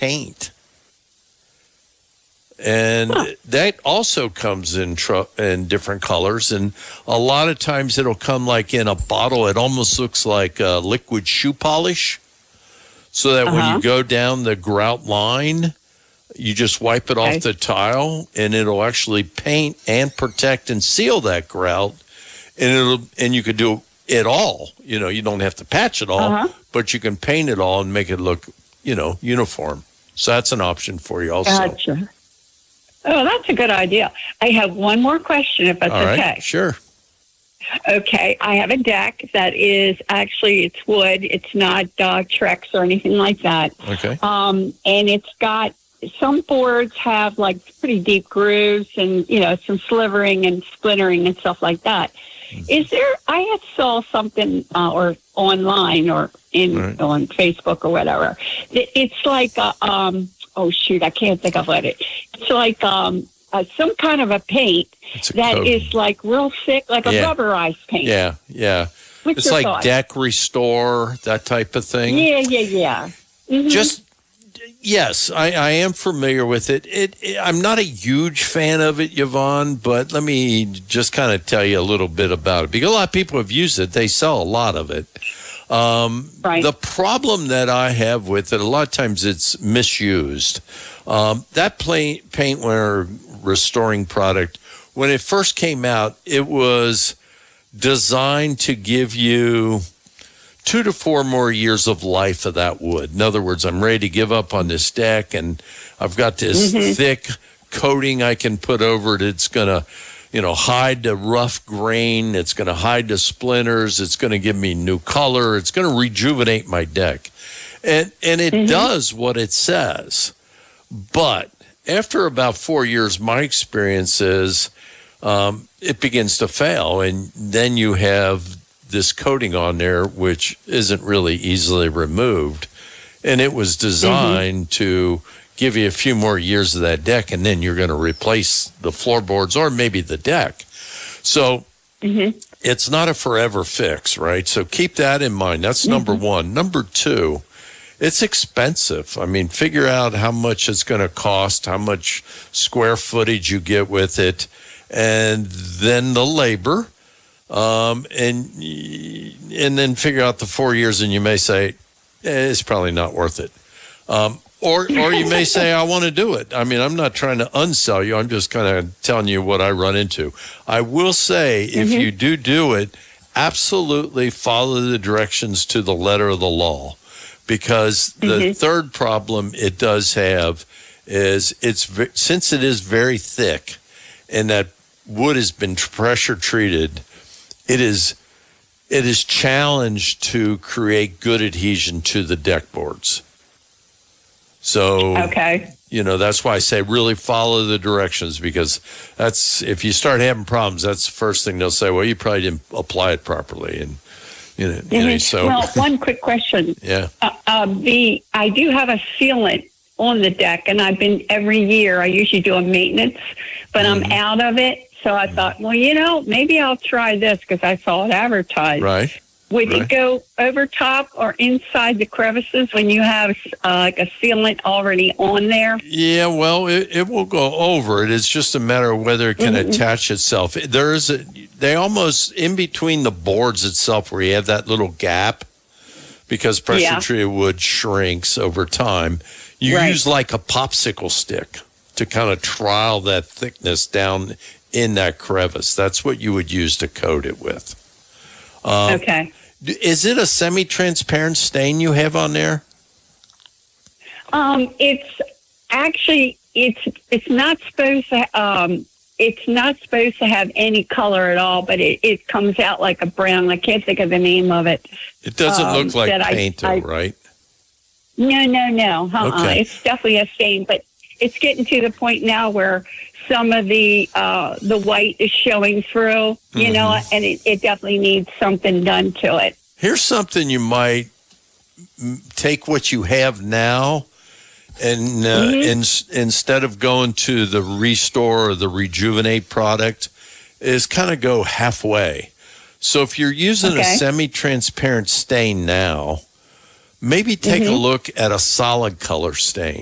paint. And that also comes in different colors. And a lot of times it'll come like in a bottle. It almost looks like liquid shoe polish. So that when you go down the grout line, you just wipe it off the tile, and it'll actually paint and protect and seal that grout. And you could do it all. You know, you don't have to patch it all, but you can paint it all and make it look, uniform. So that's an option for you also. Gotcha. Oh, that's a good idea. I have one more question, if that's okay. All right, sure. Okay, I have a deck that is actually, it's wood. It's not Trex or anything like that. Okay. And it's got, some boards have like pretty deep grooves and, some slivering and splintering and stuff like that. Is there, I had saw something or online or on Facebook or whatever. It's like, oh shoot, I can't think of what it's like some kind of a paint that is like real thick, like a rubberized paint. Yeah. What's it's your like thought? Deck Restore, that type of thing. Yeah. Mm-hmm. Yes, I am familiar with it. I'm not a huge fan of it, Yvonne, but let me just kind of tell you a little bit about it. Because a lot of people have used it. They sell a lot of it. The problem that I have with it, a lot of times it's misused. That paint restoring product, when it first came out, it was designed to give you 2 to 4 more years of life of that wood. In other words, I'm ready to give up on this deck, and I've got this thick coating I can put over it. It's going to, hide the rough grain. It's going to hide the splinters. It's going to give me new color. It's going to rejuvenate my deck. And it does what it says. But after about 4 years, my experience is it begins to fail. And then you have this coating on there, which isn't really easily removed. And it was designed to give you a few more years of that deck, and then you're going to replace the floorboards or maybe the deck. So it's not a forever fix, right? So keep that in mind. That's number one. Number two, it's expensive. I mean, figure out how much it's going to cost, how much square footage you get with it, and then the labor. And then figure out the 4 years, and you may say, it's probably not worth it. Or you may say, I want to do it. I mean, I'm not trying to unsell you. I'm just kind of telling you what I run into. I will say, if you do it, absolutely follow the directions to the letter of the law. Because the third problem it does have is since it is very thick and that wood has been pressure treated, it is challenged to create good adhesion to the deck boards. So, that's why I say really follow the directions, because if you start having problems, that's the first thing they'll say, well, you probably didn't apply it properly. And, so. Well, one quick question. Yeah. I do have a sealant on the deck, and every year I usually do a maintenance, but I'm out of it. So I thought, well, maybe I'll try this because I saw it advertised. Right. Would it go over top or inside the crevices when you have like a sealant already on there? Yeah, well, it will go over it. It's just a matter of whether it can attach itself. They almost, in between the boards itself where you have that little gap, because pressure-treated wood shrinks over time, you use like a popsicle stick to kind of trial that thickness down in that crevice. That's what you would use to coat it with. Okay. Is it a semi-transparent stain you have on there? It's actually it's not supposed to have any color at all, but it comes out like a brown. I can't think of the name of it. It doesn't look like paint, though, right? No. Okay. It's definitely a stain, but it's getting to the point now where some of the white is showing through, and it definitely needs something done to it. Here's something you might take what you have now, and instead of going to the Restore or the Rejuvenate product, is kind of go halfway. So if you're using a semi-transparent stain now, maybe take a look at a solid color stain.